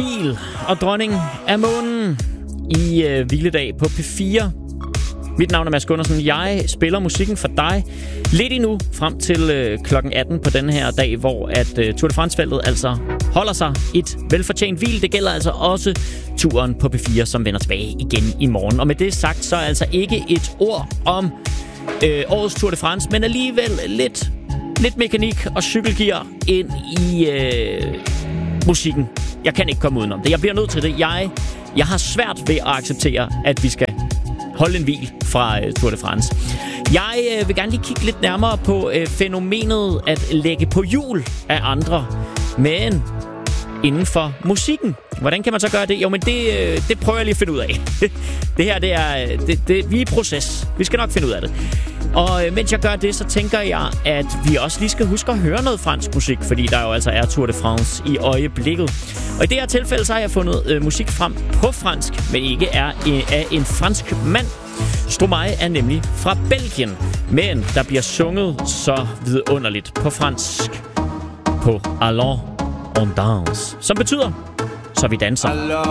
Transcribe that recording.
Pihl og Dronning af Månen i hviledag på P4. Mit navn er Mads Gundersen. Jeg spiller musikken for dig lidt endnu frem til klokken 18 på den her dag, hvor at Tour de France-feltet altså holder sig et velfortjent hvil. Det gælder altså også turen på P4, som vender tilbage igen i morgen. Og med det sagt, så er altså ikke et ord om årets Tour de France, men alligevel lidt mekanik og cykelgear ind i musikken. Jeg kan ikke komme udenom det. Jeg bliver nødt til det. Jeg har svært ved at acceptere, at vi skal holde en hvil fra Tour de France. Jeg vil gerne lige kigge lidt nærmere på fænomenet at lægge på hjul af andre, men inden for musikken. Hvordan kan man så gøre det? Jo, men det prøver jeg lige at finde ud af. Det her, vi er i proces. Vi skal nok finde ud af det. Og mens jeg gør det, så tænker jeg, at vi også lige skal huske at høre noget fransk musik, fordi der jo altså er Tour de France i øjeblikket. Og i det her tilfælde, så har jeg fundet musik frem på fransk, men ikke er af en fransk mand. Stromae er nemlig fra Belgien, men der bliver sunget så vidunderligt på fransk på Allons on danse, som betyder, så vi danser.